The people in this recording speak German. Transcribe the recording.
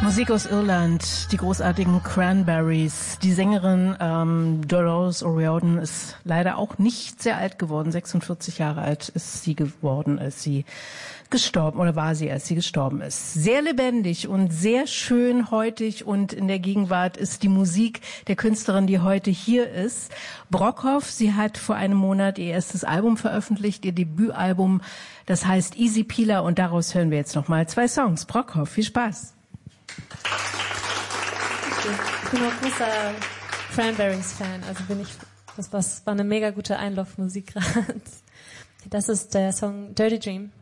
Musik aus Irland, die großartigen Cranberries. Die Sängerin Dolores O'Riordan ist leider auch nicht sehr alt geworden. 46 Jahre alt ist sie geworden, als sie gestorben, oder war sie, als sie gestorben ist. Sehr lebendig und sehr schön heutig und in der Gegenwart ist die Musik der Künstlerin, die heute hier ist. Brockhoff, sie hat vor einem Monat ihr erstes Album veröffentlicht, ihr Debütalbum, das heißt Easy Peeler und daraus hören wir jetzt nochmal 2 Songs. Brockhoff, viel Spaß. Ich bin auch großer Cranberries-Fan, also war eine mega gute Einlaufmusik gerade. Das ist der Song Dirty Dream.